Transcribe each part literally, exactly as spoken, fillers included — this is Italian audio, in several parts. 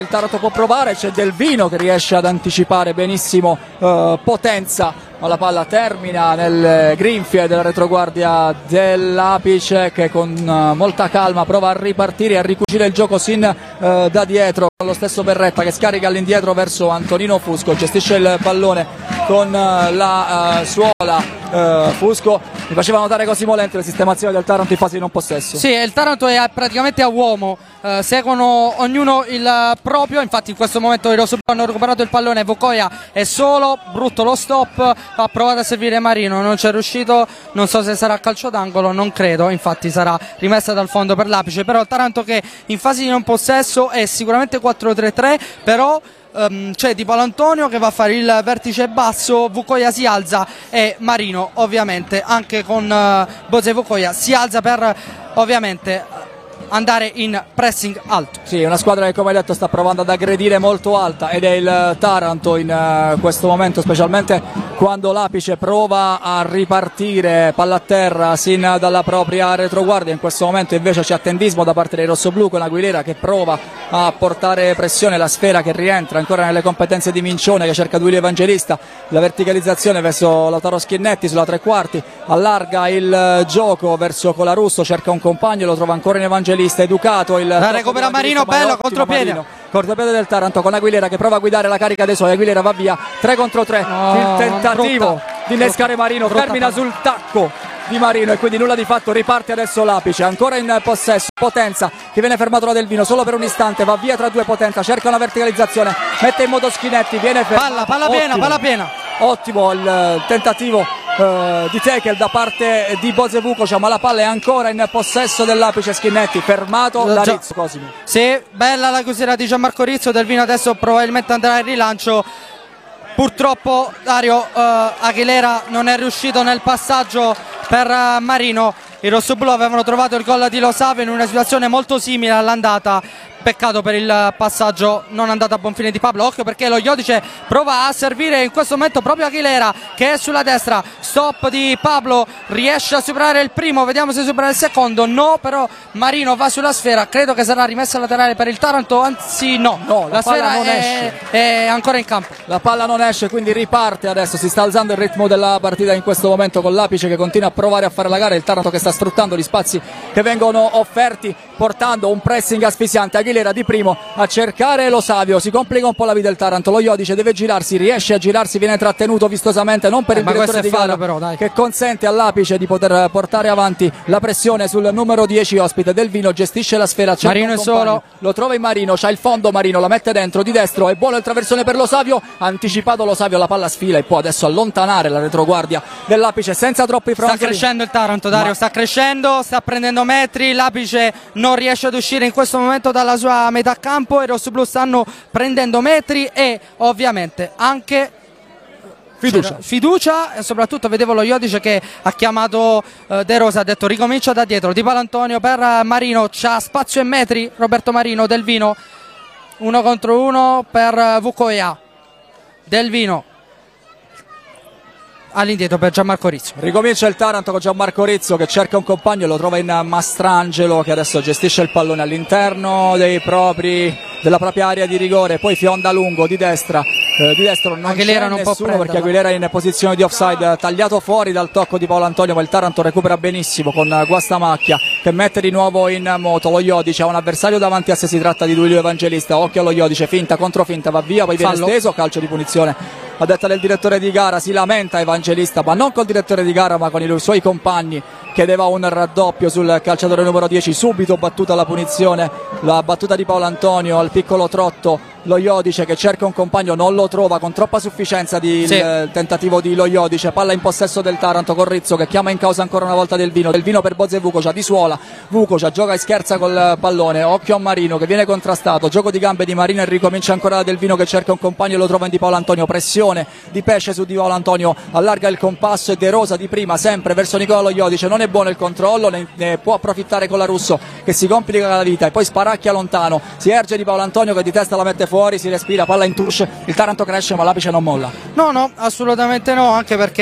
Il Taranto può provare, c'è Delvino che riesce ad anticipare benissimo eh, Potenza, ma la palla termina nel grinfie della retroguardia dell'Apice, che con uh, molta calma prova a ripartire e a ricucire il gioco sin uh, da dietro. Lo stesso Berretta che scarica all'indietro verso Antonino Fusco, gestisce il pallone con uh, la uh, suola. Uh, Fusco mi faceva notare così Molente la sistemazione del Taranto in fase di non possesso. Sì, il Taranto è praticamente a uomo, uh, seguono ognuno il proprio. Infatti in questo momento i rossoblu hanno recuperato il pallone, Vokoya è solo, brutto lo stop, ha provato a servire Marino, non c'è riuscito, non so se sarà calcio d'angolo, non credo, infatti sarà rimessa dal fondo per l'Apice. Però il Taranto che in fase di non possesso è sicuramente quattro tre tre, però Um, c'è Di Paolantonio che va a fare il vertice basso, Vokoya si alza e Marino ovviamente anche con uh, Bose Vokoya si alza per ovviamente andare in pressing alto. Sì, una squadra che come detto sta provando ad aggredire molto alta ed è il Taranto in uh, questo momento, specialmente quando l'Apice prova a ripartire palla a terra sin dalla propria retroguardia. In questo momento invece c'è attendismo da parte dei rossoblù con Aguilera che prova a portare pressione, la sfera che rientra ancora nelle competenze di Mincione che cerca Duilio Evangelista, la verticalizzazione verso Lautaro Schinetti sulla tre quarti, allarga il gioco verso Colarusso, cerca un compagno, lo trova ancora in Evangelista, Educato, il la recupera Marino, bello, contropiede contropiede del Taranto con Aguilera che prova a guidare la carica dei suoi. Aguilera va via, tre contro tre, oh, il tentativo brutta, di innescare Marino brutta, termina brutta. sul tacco di Marino e quindi nulla di fatto, riparte adesso l'Apice, ancora in possesso Potenza che viene fermato da Delvino solo per un istante, va via tra due Potenza, cerca una verticalizzazione, mette in moto Schinetti, viene fermato, palla, palla piena, palla piena, ottimo il tentativo Uh, di tackle da parte di Bose Vukovic, ma la palla è ancora in possesso dell'Apice. Schinetti fermato da Rizzo. Cosimo. Sì, bella la chiusura di Gianmarco Rizzo. Delvino adesso probabilmente andrà in rilancio. Purtroppo Dario uh, Aguilera non è riuscito nel passaggio per uh, Marino. I rossoblù avevano trovato il gol di Lo Savio in una situazione molto simile all'andata. Peccato per il passaggio non andato a buon fine di Pablo. Occhio perché lo Iodice prova a servire in questo momento proprio Aguilera che è sulla destra. Stop di Pablo, riesce a superare il primo, vediamo se supera il secondo. No, però Marino va sulla sfera, credo che sarà rimessa laterale per il Taranto, anzi no, no la, la sfera non è, esce. è ancora in campo. La palla non esce, quindi riparte adesso, si sta alzando il ritmo della partita in questo momento con l'Apice che continua a provare a fare la gara, il Taranto che sta sfruttando gli spazi che vengono offerti portando un pressing asfissiante. Aguilera di primo a cercare Lo Savio, si complica un po' la vita del Taranto, lo Iodice deve girarsi, riesce a girarsi, viene trattenuto vistosamente non per eh, il direttore di gara però, dai. che consente all'Apice di poter portare avanti la pressione sul numero dieci ospite. Delvino gestisce la sfera, Marino è solo, lo trova in Marino, c'ha il fondo Marino, la mette dentro di destro, è buono il traversone per Lo Savio, anticipato Lo Savio, la palla sfila e può adesso allontanare la retroguardia dell'Apice senza troppi fronzoli. Sta crescendo il Taranto, Dario, Ma... sta crescendo, sta prendendo metri, l'Apice non riesce ad uscire in questo momento dalla sua metà campo, i rossoblù stanno prendendo metri e ovviamente anche fiducia, fiducia e soprattutto vedevo lo Iodice che ha chiamato uh, De Rosa, ha detto ricomincia da dietro. Di Paolantonio per uh, Marino, c'ha spazio e metri Roberto Marino, Delvino uno contro uno per uh, Vokoya, Delvino all'indietro per Gianmarco Rizzo. Ricomincia il Taranto con Gianmarco Rizzo che cerca un compagno, lo trova in Mastrangelo che adesso gestisce il pallone all'interno dei propri, della propria area di rigore, poi fionda lungo di destra, eh, di destro non Aguilera c'è non nessuno può perché Aguilera è in posizione di offside, tagliato fuori dal tocco di Paolantonio, ma il Taranto recupera benissimo con Guastamacchia che mette di nuovo in moto lo Iodice, ha un avversario davanti a sé, si tratta di Duilio Evangelista, occhio allo Iodice, finta contro finta, va via, poi viene Fallo. steso, calcio di punizione a detta del direttore di gara, si lamenta Evangelista, ma non col direttore di gara ma con i suoi compagni, chiedeva un raddoppio sul calciatore numero dieci, subito battuta la punizione, la battuta di Paolantonio al piccolo trotto, lo Iodice che cerca un compagno, non lo trova con troppa sufficienza di sì. il tentativo di lo Iodice, palla in possesso del Taranto con Rizzo che chiama in causa ancora una volta Delvino, Delvino per Bose Vukovic, di suola, Vukovic gioca e scherza col pallone, occhio a Marino che viene contrastato, gioco di gambe di Marino e ricomincia ancora da Delvino che cerca un compagno e lo trova in Di Paolantonio, pressione di pesce su Di Paolantonio, allarga il compasso e De Rosa di prima sempre verso Nicola Lo Iodice, non è buono il controllo, ne, ne può approfittare con la Russo che si complica la vita e poi sparacchia lontano, si erge Di Paolantonio che di testa la mette fuori, si respira, palla in touche, il Taranto cresce ma l'Apice non molla. No, no, assolutamente no, anche perché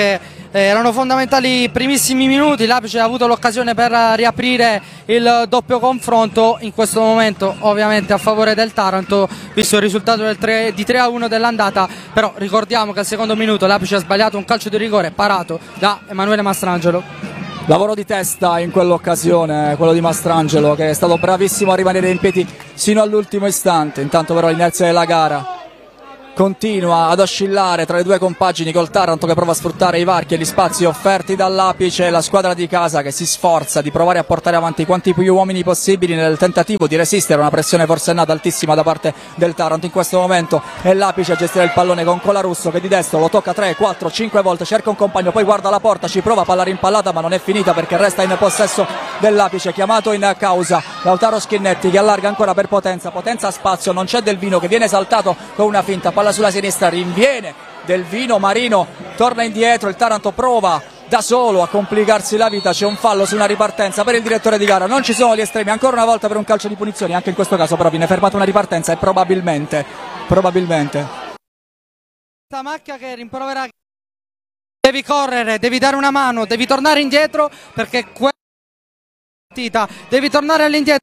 Eh, erano fondamentali i primissimi minuti, l'Apice ha avuto l'occasione per riaprire il doppio confronto, in questo momento ovviamente a favore del Taranto, visto il risultato del tre, di tre a uno dell'andata, però ricordiamo che al secondo minuto l'Apice ha sbagliato un calcio di rigore parato da Emanuele Mastrangelo. Lavoro di testa in quell'occasione, quello di Mastrangelo, che è stato bravissimo a rimanere in piedi sino all'ultimo istante. Intanto però l'inerzia della gara continua ad oscillare tra le due compagini, col Taranto che prova a sfruttare i varchi e gli spazi offerti dall'Apice, la squadra di casa che si sforza di provare a portare avanti quanti più uomini possibili nel tentativo di resistere a una pressione forsennata altissima da parte del Taranto. In questo momento è l'Apice a gestire il pallone con Colarusso che di destro lo tocca tre, quattro, cinque volte, cerca un compagno, poi guarda la porta, ci prova, palla rimpallata ma non è finita perché resta in possesso dell'Apice. Chiamato in causa Lautaro Schinetti che allarga ancora per Potenza, Potenza a spazio, non c'è Del Vino che viene saltato con una finta, palla sulla sinistra, rinviene Del Vino, Marino torna indietro, il Taranto prova da solo a complicarsi la vita, c'è un fallo su una ripartenza per il direttore di gara, non ci sono gli estremi ancora una volta per un calcio di punizioni, anche in questo caso però viene fermata una ripartenza e probabilmente probabilmente questa macchia che rimproverà, devi correre, devi dare una mano, devi tornare indietro perché quella partita devi tornare all'indietro.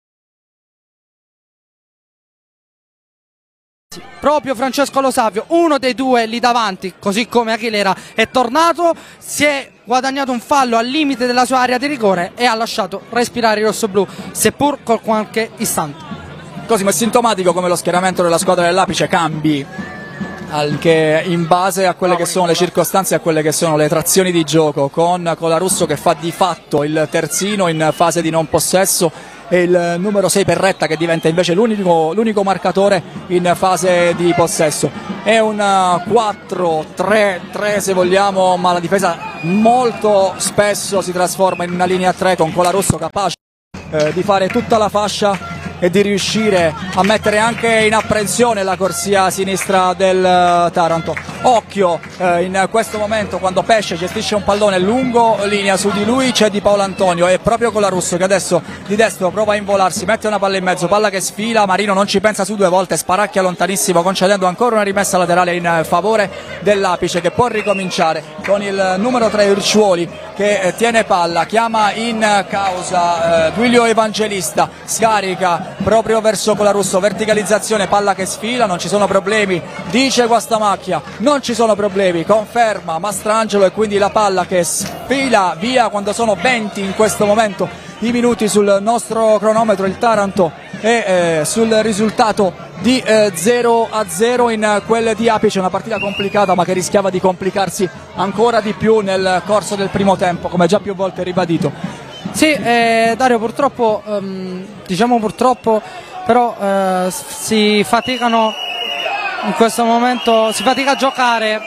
Proprio Francesco Lo Savio, uno dei due lì davanti, così come Aguilera, è tornato, si è guadagnato un fallo al limite della sua area di rigore e ha lasciato respirare i rossoblù, seppur con qualche istante. Cosimo, è sintomatico come lo schieramento della squadra dell'Apice cambi anche in base a quelle che sono le circostanze e a quelle che sono le trazioni di gioco, con Colarusso che fa di fatto il terzino in fase di non possesso e il numero sei Perretta che diventa invece l'unico, l'unico marcatore in fase di possesso. È un quattro tre tre se vogliamo, ma la difesa molto spesso si trasforma in una linea tre con Colarusso capace eh, di fare tutta la fascia e di riuscire a mettere anche in apprensione la corsia sinistra del Taranto. Occhio eh, in questo momento quando Pesce gestisce un pallone lungo linea, su di lui c'è Di Paolo Antonio e proprio Colarusso che adesso di destro prova a involarsi, mette una palla in mezzo, palla che sfila, Marino non ci pensa su due volte, sparacchia lontanissimo concedendo ancora una rimessa laterale in favore dell'Apice che può ricominciare con il numero tre Urciuoli che eh, tiene palla, chiama in causa eh, Duilio Evangelista, scarica proprio verso Colarusso, verticalizzazione, palla che sfila, non ci sono problemi, dice Guastamacchia, non ci sono problemi, conferma Mastrangelo e quindi la palla che sfila via quando sono venti in questo momento i minuti sul nostro cronometro. Il Taranto è eh, sul risultato di eh, zero a zero in quelle di Apice, una partita complicata ma che rischiava di complicarsi ancora di più nel corso del primo tempo, come già più volte ribadito. Sì, eh, Dario, purtroppo, ehm, diciamo purtroppo, però eh, si faticano in questo momento, si fatica a giocare.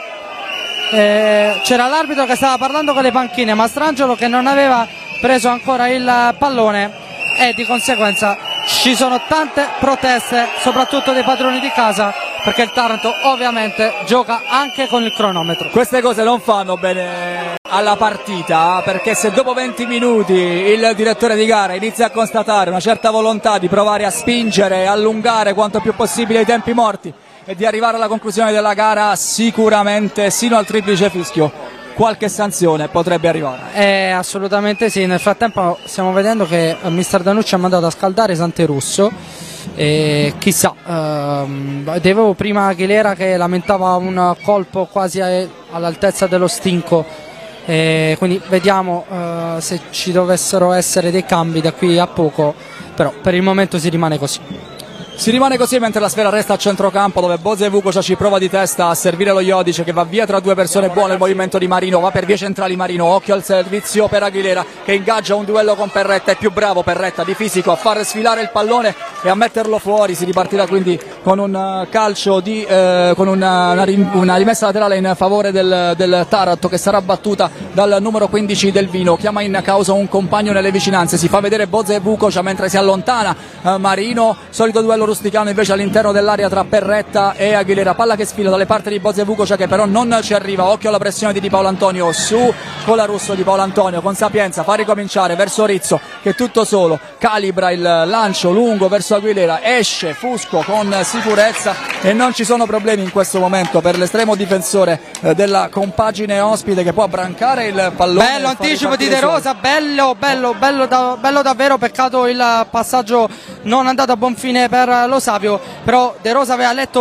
Eh, c'era l'arbitro che stava parlando con le panchine, Mastrangelo che non aveva preso ancora il pallone e di conseguenza ci sono tante proteste, soprattutto dei padroni di casa, perché il Taranto ovviamente gioca anche con il cronometro. Queste cose non fanno bene alla partita, perché se dopo venti minuti il direttore di gara inizia a constatare una certa volontà di provare a spingere e allungare quanto più possibile i tempi morti e di arrivare alla conclusione della gara, sicuramente sino al triplice fischio qualche sanzione potrebbe arrivare. Eh, assolutamente sì. Nel frattempo stiamo vedendo che mister Danucci ha mandato a scaldare Santerusso e chissà, ehm, vedevo prima Aguilera che lamentava un colpo quasi a, all'altezza dello stinco, e quindi vediamo eh, se ci dovessero essere dei cambi da qui a poco, però per il momento si rimane così. Si rimane così mentre la sfera resta a centrocampo dove Boze Vukosa ci prova di testa a servire lo Iodice che va via tra due persone, buono il movimento di Marino, va per vie centrali Marino, occhio al servizio per Aguilera che ingaggia un duello con Perretta, è più bravo Perretta di fisico a far sfilare il pallone e a metterlo fuori. Si ripartirà quindi con un calcio di eh, con una, una, una rimessa laterale in favore del, del Taranto che sarà battuta dal numero quindici Del Vino, chiama in causa un compagno nelle vicinanze, si fa vedere Boze Vukosa mentre si allontana eh, Marino, solito duello rusticano invece all'interno dell'area tra Perretta e Aguilera, palla che sfila dalle parti di Boze Vukosa che però non ci arriva, occhio alla pressione di Di Paolo Antonio su Colarusso. Di Paolo Antonio con sapienza fa ricominciare verso Rizzo che tutto solo calibra il lancio lungo verso Aguilera, esce Fusco con sicurezza e non ci sono problemi in questo momento per l'estremo difensore eh, della compagine ospite che può abbrancare il pallone. Bello anticipo di De Rosa, bello, bello, bello, da, bello davvero, peccato il passaggio non andato a buon fine per lo Savio, però De Rosa aveva letto